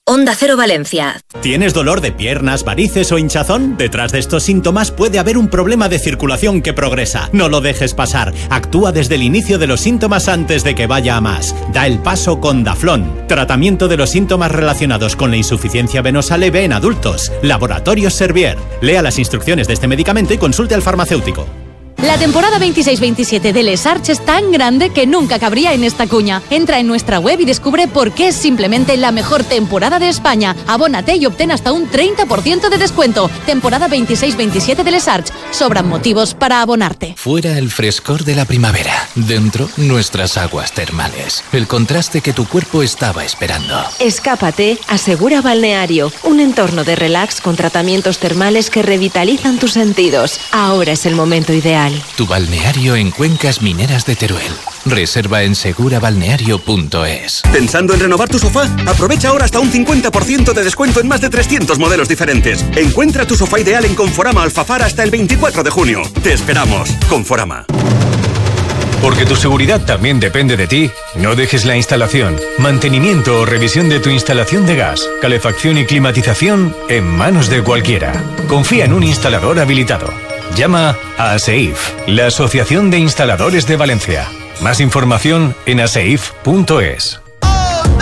Onda Cero Valencia. ¿Tienes dolor de piernas, varices o hinchazón? Detrás de estos síntomas puede haber un problema de circulación que progresa. No lo dejes pasar. Actúa desde el inicio de los síntomas antes de que vaya a más. Da el paso con Daflón. Tratamiento de los síntomas relacionados con la insuficiencia venosa leve en adultos. Laboratorios Servier. Lea las instrucciones de este medicamento y consulte al farmacéutico. La temporada 26-27 de Les Arts es tan grande que nunca cabría en esta cuña. Entra en nuestra web y descubre por qué es simplemente la mejor temporada de España. Abónate y obtén hasta un 30% de descuento. Temporada 26-27 de Les Arts. Sobran motivos para abonarte. Fuera el frescor de la primavera. Dentro, nuestras aguas termales. El contraste que tu cuerpo estaba esperando. Escápate a Segura Balneario. Un entorno de relax con tratamientos termales que revitalizan tus sentidos. Ahora es el momento ideal. Tu balneario en Cuencas Mineras de Teruel. Reserva en segurabalneario.es. ¿Pensando en renovar tu sofá? Aprovecha ahora hasta un 50% de descuento en más de 300 modelos diferentes. Encuentra tu sofá ideal en Conforama Alfafar hasta el 24 de junio. Te esperamos. Conforama. Porque tu seguridad también depende de ti, no dejes la instalación, mantenimiento o revisión de tu instalación de gas, calefacción y climatización en manos de cualquiera. Confía en un instalador habilitado. Llama a ASEIF, la Asociación de Instaladores de Valencia. Más información en aseif.es.